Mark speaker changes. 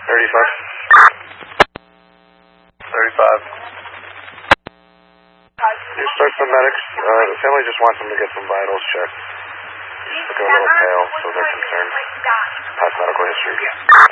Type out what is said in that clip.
Speaker 1: 35. 35. You start some medics. The family just wants them to get some vitals checked. He's looking a little pale, so they're concerned. Past medical history.